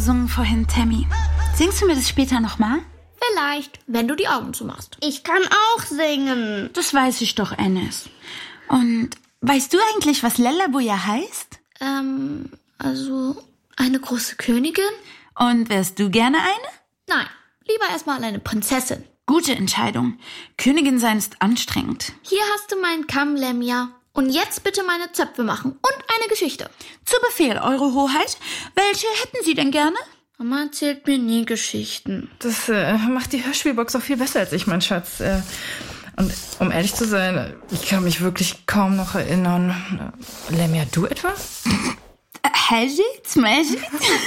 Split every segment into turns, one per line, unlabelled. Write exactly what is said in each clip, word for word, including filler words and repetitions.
gesungen vorhin, Tammy. Singst du mir das später nochmal?
Vielleicht, wenn du die Augen zumachst.
Ich kann auch singen.
Das weiß ich doch, Enes. Und weißt du eigentlich, was Lalabuja heißt?
Ähm, also eine große Königin?
Und wärst du gerne eine?
Nein, lieber erstmal eine Prinzessin.
Gute Entscheidung. Königin sein ist anstrengend.
Hier hast du meinen Kamm, Lemja. Und jetzt bitte meine Zöpfe machen und eine Geschichte.
Zu Befehl, Eure Hoheit. Welche hätten Sie denn gerne?
Mama erzählt mir nie Geschichten.
Das äh, macht die Hörspielbox auch viel besser als ich, mein Schatz. Äh, und um ehrlich zu sein, ich kann mich wirklich kaum noch erinnern. Lemja, du etwa?
Hajit, Majid?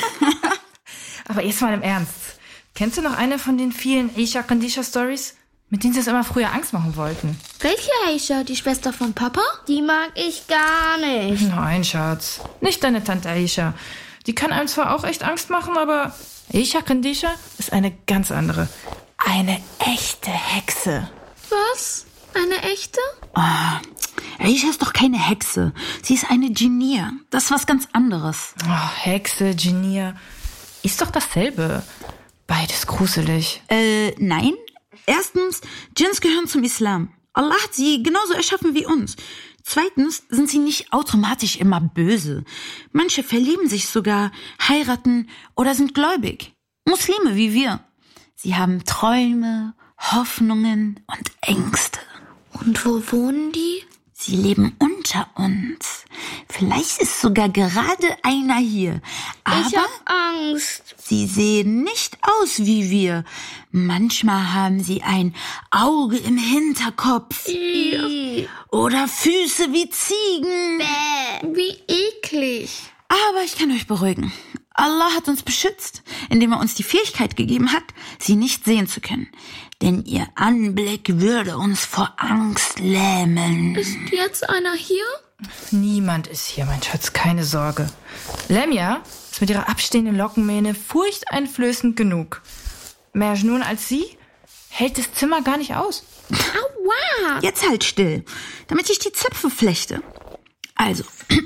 Aber jetzt mal im Ernst. Kennst du noch eine von den vielen Aisha Kandisha Stories, mit denen sie es immer früher Angst machen wollten?
Welche Aisha? Die Schwester von Papa?
Die mag ich gar nicht.
Nein, Schatz. Nicht deine Tante Aisha. Die kann einem zwar auch echt Angst machen, aber Aisha Kandisha ist eine ganz andere. Eine echte Hexe.
Was? Eine echte?
Oh, Aisha ist doch keine Hexe. Sie ist eine Genie. Das ist was ganz anderes.
Oh, Hexe, Genie. Ist doch dasselbe. Beides gruselig.
Äh, nein. Erstens, Djinns gehören zum Islam. Allah hat sie genauso erschaffen wie uns. Zweitens sind sie nicht automatisch immer böse. Manche verlieben sich sogar, heiraten oder sind gläubig. Muslime wie wir. Sie haben Träume, Hoffnungen und Ängste.
Und wo wohnen die?
Sie leben unter uns. Vielleicht ist sogar gerade einer hier. Aber
ich hab Angst.
Sie sehen nicht aus wie wir. Manchmal haben sie ein Auge im Hinterkopf.
I.
Oder Füße wie Ziegen.
Bäh.
Wie eklig.
Aber ich kann euch beruhigen. Allah hat uns beschützt, indem er uns die Fähigkeit gegeben hat, sie nicht sehen zu können. Denn ihr Anblick würde uns vor Angst lähmen.
Ist jetzt einer hier?
Niemand ist hier, mein Schatz, keine Sorge. Lemja ist mit ihrer abstehenden Lockenmähne furchteinflößend genug. Majnun als sie hält das Zimmer gar nicht aus.
Aua!
Jetzt halt still, damit ich die Zöpfe flechte. Also,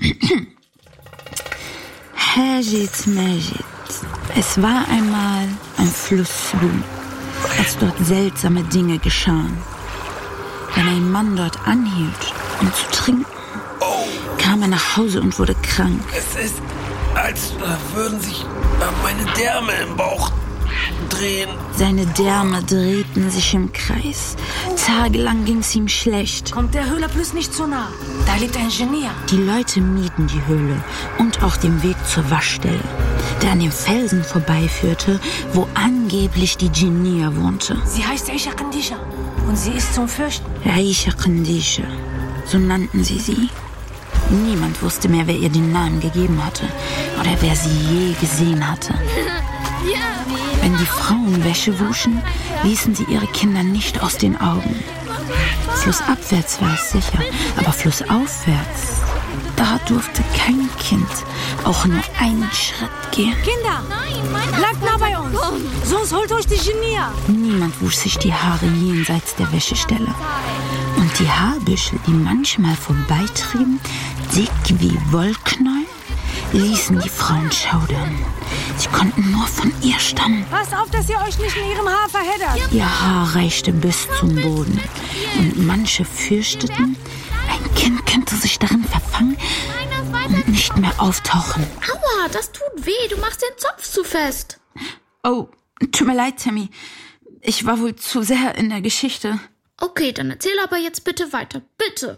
Hajit Majid. Es war einmal ein Fluss Su, als dort seltsame Dinge geschahen. Wenn ein Mann dort anhielt, um zu trinken, kam er nach Hause und wurde krank.
Es ist, als äh, würden sich äh, meine Därme im Bauch drehen.
Seine Därme drehten sich im Kreis. Tagelang ging's ihm schlecht.
Kommt der Höhle bloß nicht zu nah. Da lebt ein Genie.
Die Leute mieden die Höhle und auch den Weg zur Waschstelle, der an dem Felsen vorbeiführte, wo angeblich die Genie wohnte.
Sie heißt Aisha Kandisha und sie ist zum Fürchten.
Aisha Kandisha, so nannten sie sie. Niemand wusste mehr, wer ihr den Namen gegeben hatte oder wer sie je gesehen hatte. Wenn die Frauen Wäsche wuschen, ließen sie ihre Kinder nicht aus den Augen. Flussabwärts war es sicher, aber flussaufwärts, da durfte kein Kind auch nur einen Schritt gehen.
Kinder, bleibt nah bei uns, sonst holt euch die Genie.
Niemand wusch sich die Haare jenseits der Wäschestelle. Und die Haarbüschel, die manchmal vorbeitrieben, dick wie Wollknäuel, ließen die Frauen schaudern. Sie konnten nur von ihr stammen.
Passt auf, dass ihr euch nicht in ihrem Haar verheddert.
Ihr Haar reichte bis zum Boden. Und manche fürchteten, ein Kind könnte sich darin verfangen und nicht mehr auftauchen.
Aua, das tut weh. Du machst den Zopf zu fest.
Oh, tut mir leid, Tammy. Ich war wohl zu sehr in der Geschichte.
Okay, dann erzähl aber jetzt bitte weiter. Bitte.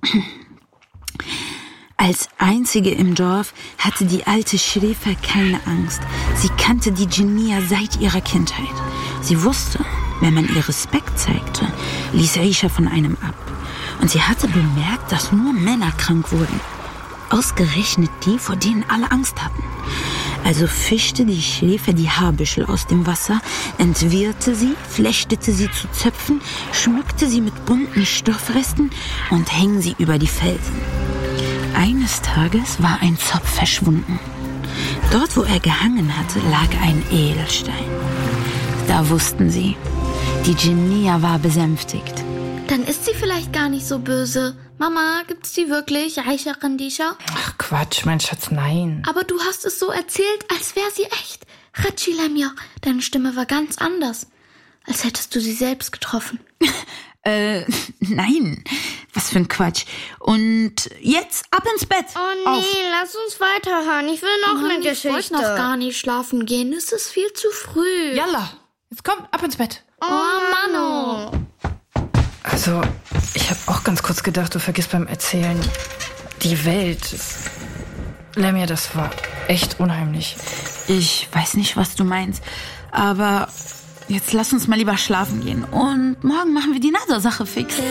Als einzige im Dorf hatte die alte Schrifa keine Angst. Sie kannte die Genie seit ihrer Kindheit. Sie wusste, wenn man ihr Respekt zeigte, ließ Aisha von einem ab. Und sie hatte bemerkt, dass nur Männer krank wurden. Ausgerechnet die, vor denen alle Angst hatten. Also fischte die Schrifa die Haarbüschel aus dem Wasser, entwirrte sie, flechtete sie zu Zöpfen, schmückte sie mit bunten Stoffresten und hing sie über die Felsen. Eines Tages war ein Zopf verschwunden. Dort, wo er gehangen hatte, lag ein Edelstein. Da wussten sie, die Genie war besänftigt.
Dann ist sie vielleicht gar nicht so böse. Mama, gibt's die wirklich, Aisha Kandisha?
Ach Quatsch, mein Schatz, nein.
Aber du hast es so erzählt, als wäre sie echt. Hatschi Lemja, deine Stimme war ganz anders. Als hättest du sie selbst getroffen.
Äh, nein. Was für ein Quatsch. Und jetzt ab ins Bett.
Oh nee,
Auf.
lass uns weiterhören. Ich will noch
Mann,
eine
ich wollte
Geschichte.
noch gar nicht schlafen gehen. Es ist viel zu früh.
Yalla, jetzt komm, ab ins Bett.
Oh, Mano.
Also, ich habe auch ganz kurz gedacht, du vergisst beim Erzählen die Welt. Lemja, das war echt unheimlich.
Ich weiß nicht, was du meinst, aber jetzt lass uns mal lieber schlafen gehen. Und morgen machen wir die Nada-Sache fix.